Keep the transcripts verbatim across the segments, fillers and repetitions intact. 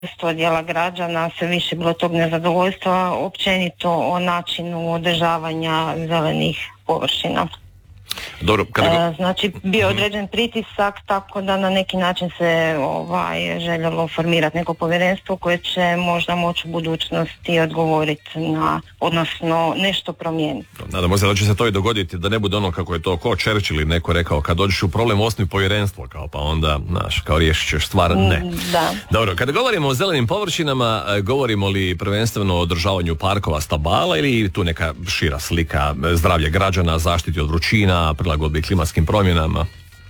dijela građana, sve više bilo tog nezadovoljstva općenito o načinu održavanja zelenih površina. Dobro, kada... e, znači bio određen pritisak, tako da na neki način se ovaj, željelo formirati neko povjerenstvo koje će možda moći u budućnosti odgovoriti na, odnosno nešto promijeniti. Nadamo se da će se to i dogoditi, da ne bude ono kako je to ko Churchill neko rekao, kad dođeš u problem osnuj povjerenstvo, kao pa onda, znaš, kao riješit ćeš stvar, ne. Da. Dobro, kada govorimo o zelenim površinama, govorimo li prvenstveno o održavanju parkova, stabala ili tu neka šira slika, zdravlje građana, zaštiti od vrućina, prilagodbi klimatskim promjenama?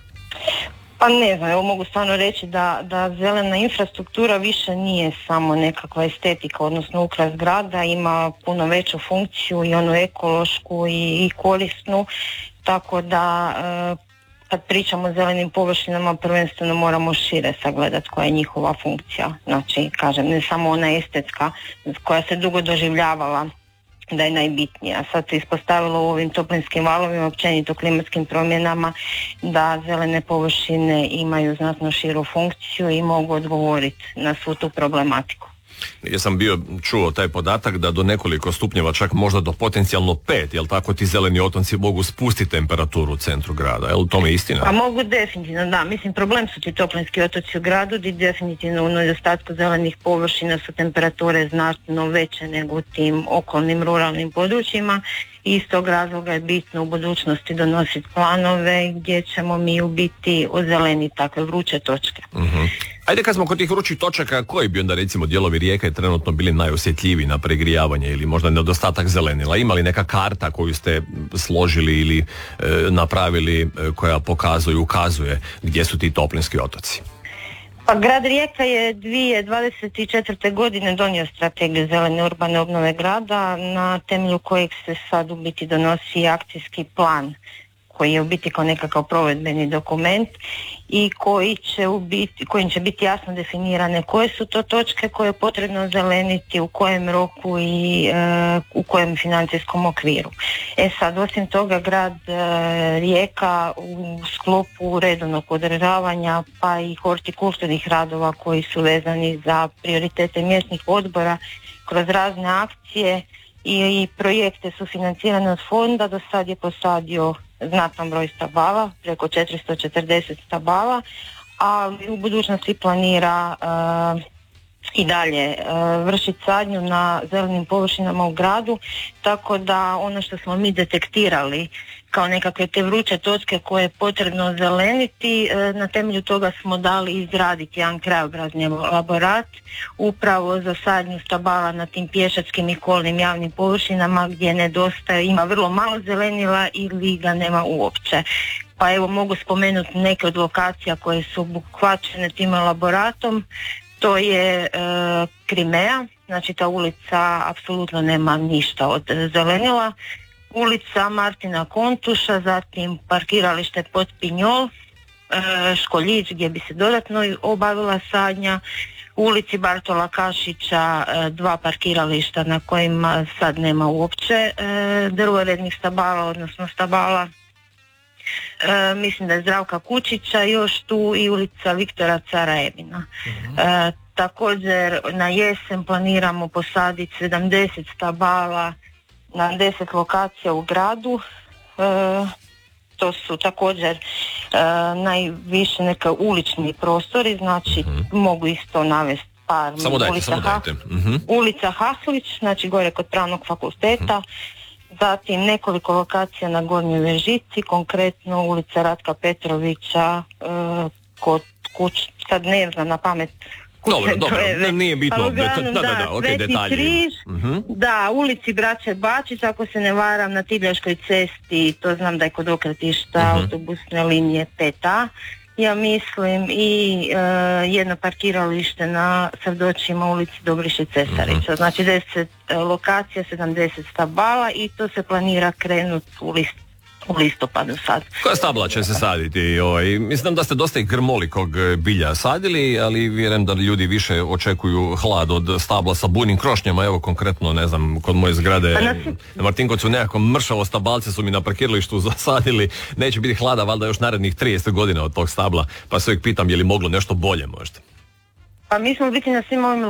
Pa ne znam, evo mogu stvarno reći da, da zelena infrastruktura više nije samo nekakva estetika, odnosno ukras grada, ima puno veću funkciju i onu ekološku i, i korisnu, tako da e, kad pričamo o zelenim površinama prvenstveno moramo šire sagledati koja je njihova funkcija. Znači, kažem, ne samo ona estetska koja se dugo doživljavala da je najbitnija. Sad se ispostavilo u ovim toplinskim valovima, općenito klimatskim promjenama, da zelene površine imaju znatno širu funkciju i mogu odgovoriti na svu tu problematiku. Ja sam bio čuo taj podatak da do nekoliko stupnjeva, čak možda do potencijalno pet, jel tako, ti zeleni otoci mogu spustiti temperaturu u centru grada, jel to je istina? Pa mogu definitivno, da. Mislim, problem su ti toplinski otoci u gradu, gdje definitivno u nedostatku zelenih površina su temperature znatno veće nego u tim okolnim ruralnim područjima. I iz tog razloga je bitno u budućnosti donositi planove gdje ćemo mi u biti ozeleniti takve vruće točke. Uh-huh. Ajde, kad smo kod tih vrućih točaka, koji bi onda recimo dijelovi Rijeke trenutno bili najosjetljiviji na pregrijavanje ili možda nedostatak zelenila? Ima li neka karta koju ste složili ili e, napravili e, koja pokazuje, ukazuje gdje su ti toplinski otoci? Pa grad Rijeka je dvije tisuće dvadeset četvrte. godine donio strategiju zelene urbane obnove grada, na temelju kojeg se sad u biti donosi akcijski plan koji je u biti kao nekakav provedbeni dokument i koji će u biti, kojim će biti jasno definirane koje su to točke koje je potrebno zeleniti, u kojem roku i e, u kojem financijskom okviru. E sad, osim toga, grad e, Rijeka u sklopu redovnog održavanja pa i hortikulturnih radova koji su vezani za prioritete mjesnih odbora kroz razne akcije i, i projekte su financirane od fonda, do sad je posadio znatan broj stabala, preko četiristo četrdeset stabala, a u budućnosti planira uh, i dalje uh, vršiti sadnju na zelenim površinama u gradu, tako da ono što smo mi detektirali kao nekakve te vruće točke koje je potrebno zeleniti, uh, na temelju toga smo dali izraditi jedan krajobrazni elaborat upravo za sadnju stabala na tim pješačkim i kolnim javnim površinama gdje nedostaje, ima vrlo malo zelenila ili ga nema uopće. Pa evo mogu spomenuti neke od lokacija koje su obuhvaćene tim elaboratom. To je e, Krimea, znači ta ulica apsolutno nema ništa od zelenila. Ulica Martina Kontuša, zatim parkiralište pod Pinjol, e, Školjić gdje bi se dodatno obavila sadnja, u ulici Bartola Kašića e, dva parkirališta na kojima sad nema uopće e, drvorednih stabala, odnosno stabala. E, mislim da je Zdravka Kučića još tu i ulica Viktora Cara Ebina. Uh-huh. E, također na jesen planiramo posaditi sedamdeset stabala na deset lokacija u gradu. E, to su također e, najviše neka ulični prostori, znači uh-huh. mogu isto navesti par. Samo dajte, ulica, samo dajte. Uh-huh. Ulica Haslić, znači gore kod Pravnog fakulteta. Uh-huh. Zatim nekoliko lokacija na Gornjoj Vežici, konkretno ulica Ratka Petrovića, e, kod kuć, sad ne znam na pamet. Dobro, dobro, ne, nije bitno. Uglavnom, da, da, da, da, ok, detalji. Križ, uh-huh. Da, ulici Braće Bačić, ako se ne varam, na Tibljaškoj cesti, to znam da je kod okretišta uh-huh. autobusne linije pet A. Ja mislim i e, jedno parkiralište na Savdočima ulici Dobriše Cesarića. Znači deset e, lokacija, sedamdeset stabala i to se planira krenuti u, list, u listopadu sad. Koja stabla će se saditi? Ovaj? Mislim da ste dosta i grmolikog bilja sadili, ali vjerujem da ljudi više očekuju hlad od stabla sa bujnim krošnjama. Evo konkretno, ne znam, kod moje zgrade na Martinkovcu nekako mršavo stabalce su mi na parkiralištu zasadili. Neće biti hlada valjda još narednih trideset godina od tog stabla, pa se uvijek pitam je li moglo nešto bolje možda. Pa mi smo u biti na svim ovim